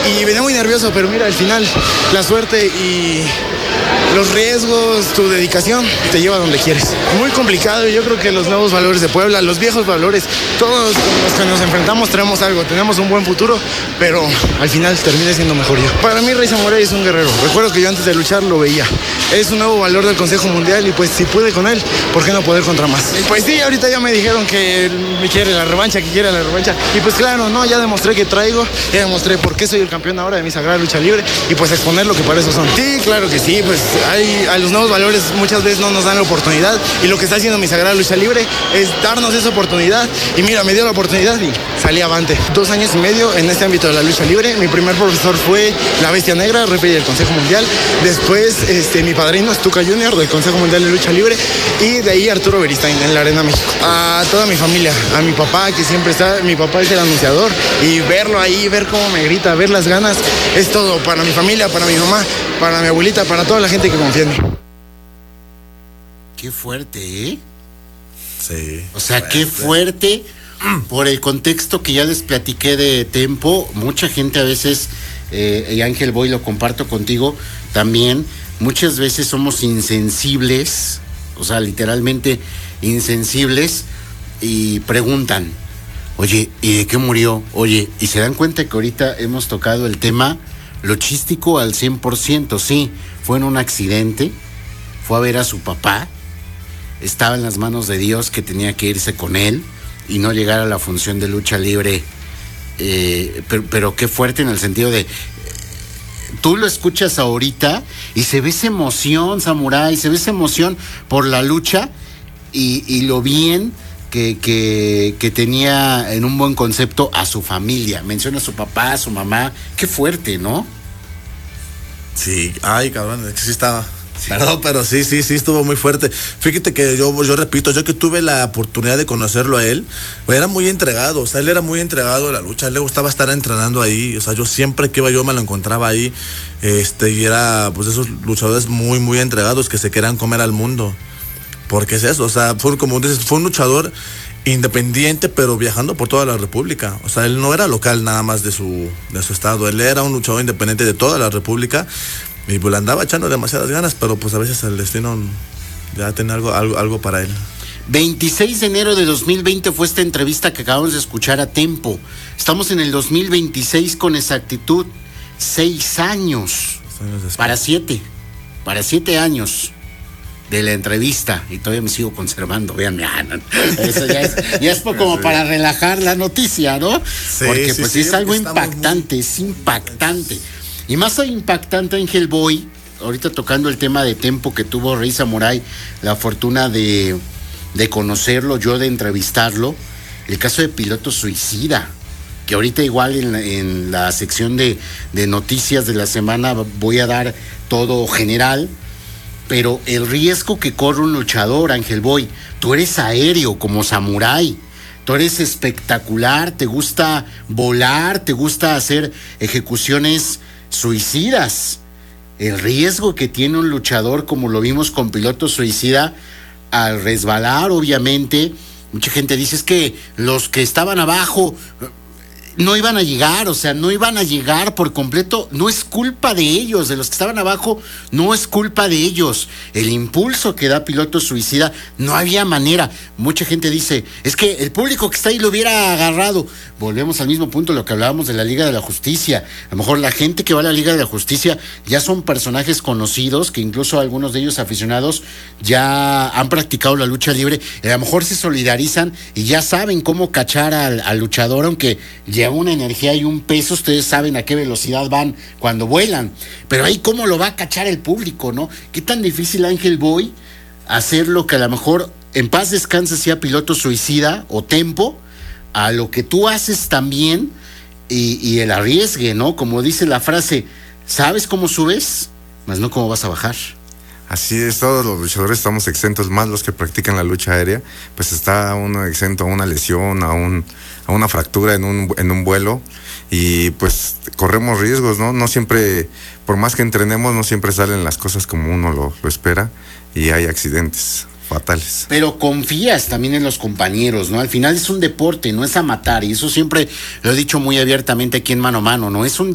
y venía muy nervioso, pero mira, al final la suerte y los riesgos, tu dedicación te lleva a donde quieres. Muy complicado, y yo creo que los nuevos valores de Puebla, los viejos valores, todos los que nos enfrentamos traemos algo, tenemos un buen futuro, pero al final terminé siendo mejor yo. Para mí Rey Samurai es un guerrero, recuerdo que yo antes de luchar lo veía. Es un nuevo valor del Consejo Mundial y pues si pude con él, ¿por qué no poder contra más? Pues sí, ahorita ya me dijeron que me quiere la revancha, y pues claro, no, ya demostré que traigo, ya demostré por qué soy el campeón ahora de mi sagrada lucha libre y pues exponer lo que para eso son. Sí, claro que sí, pues a los nuevos valores muchas veces no nos dan la oportunidad y lo que está haciendo mi sagrada lucha libre es darnos esa oportunidad y mira, me dio la oportunidad y salí avante. 2 años y medio en este ámbito de la lucha libre, mi primer profesor fue la Bestia Negra, referee del Consejo Mundial, después mi padrino Stuka Jr. del Consejo Mundial de Lucha Libre y de ahí Arturo Beristain en la Arena México. A toda mi familia, a mi papá que siempre está, mi papá es el anunciador y verlo ahí, ver cómo me grita, ver las ganas, es todo para mi familia, para mi mamá, para mi abuelita, para toda la gente que confía en mí. Qué fuerte, ¿eh? Sí. O sea, qué fuerte por el contexto que ya les platiqué de Tempo. Mucha gente a veces, y Ángel Boy, lo comparto contigo también, muchas veces somos insensibles, o sea, literalmente insensibles, y preguntan, oye, ¿y de qué murió? Oye, y se dan cuenta que ahorita hemos tocado el tema luchístico al 100%, sí, fue en un accidente, fue a ver a su papá, estaba en las manos de Dios que tenía que irse con él y no llegar a la función de lucha libre, pero qué fuerte en el sentido de, tú lo escuchas ahorita y se ve esa emoción, Samurai, se ve esa emoción por la lucha y lo bien que tenía en un buen concepto a su familia. Menciona a su papá, a su mamá. Qué fuerte, ¿no? Sí, ay, cabrón, es que sí estaba. Sí. Perdón, pero sí, estuvo muy fuerte. Fíjate que yo repito, yo que tuve la oportunidad de conocerlo a él, era muy entregado, o sea, él era muy entregado a la lucha, a él le gustaba estar entrenando ahí, o sea, yo siempre que iba yo me lo encontraba ahí, y era, pues, esos luchadores muy, muy entregados que se querían comer al mundo, porque es eso, o sea, fue un luchador independiente, pero viajando por toda la República, o sea, él no era local nada más de su estado, él era un luchador independiente de toda la República. Y pues le andaba echando demasiadas ganas, pero pues a veces el destino ya tenía algo para él. 26 de enero de 2020 fue esta entrevista que acabamos de escuchar a Tempo. Estamos en el 2026 con exactitud. 6 años. Para 7 años de la entrevista. Y todavía me sigo conservando, véanme. Eso ya es como para relajar la noticia, ¿no? Sí, porque pues sí, es algo impactante, es impactante. Y más impactante, Ángel Boy, ahorita tocando el tema de Tempo que tuvo Rey Samurai, la fortuna de conocerlo, yo de entrevistarlo, el caso de Piloto Suicida, que ahorita igual en la sección de noticias de la semana voy a dar todo general, pero el riesgo que corre un luchador, Ángel Boy, tú eres aéreo como Samurai, tú eres espectacular, te gusta volar, te gusta hacer ejecuciones suicidas. El riesgo que tiene un luchador, como lo vimos con Piloto Suicida, al resbalar, obviamente, mucha gente dice, es que los que estaban abajo no iban a llegar, o sea, no iban a llegar por completo. No es culpa de ellos, de los que estaban abajo, no es culpa de ellos. El impulso que da Piloto Suicida, no había manera. Mucha gente dice, es que el público que está ahí lo hubiera agarrado. Volvemos al mismo punto, lo que hablábamos de la Liga de la Justicia. A lo mejor la gente que va a la Liga de la Justicia ya son personajes conocidos, que incluso algunos de ellos aficionados ya han practicado la lucha libre, y a lo mejor se solidarizan y ya saben cómo cachar al luchador, aunque lleva una energía y un peso. Ustedes saben a qué velocidad van cuando vuelan, pero ahí cómo lo va a cachar el público, ¿no? Qué tan difícil, Ángel Boy, hacer lo que a lo mejor en paz descanse sea Piloto Suicida o Tempo, a lo que tú haces también, y el arriesgue, ¿no? Como dice la frase, sabes cómo subes, mas no cómo vas a bajar. Así es, todos los luchadores estamos exentos, más los que practican la lucha aérea, pues está uno exento a una lesión, a una fractura en un vuelo, y pues corremos riesgos, ¿no? No siempre, por más que entrenemos, no siempre salen las cosas como uno lo espera, y hay accidentes fatales. Pero confías también en los compañeros, ¿no? Al final es un deporte, no es a matar, y eso siempre lo he dicho muy abiertamente aquí en Mano a Mano, ¿no? Es un